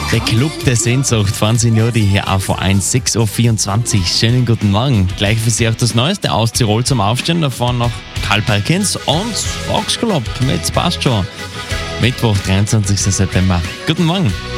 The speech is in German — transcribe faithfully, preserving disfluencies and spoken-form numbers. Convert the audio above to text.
Der Club der Sehnsucht von Signori hier auf V eins, sechs Uhr vierundzwanzig. Schönen guten Morgen. Gleich für Sie auch das Neueste aus Tirol zum Aufstehen. Davon noch Karl Perkins und Foxglove mit Passt schon. Mittwoch, dreiundzwanzigster September. Guten Morgen.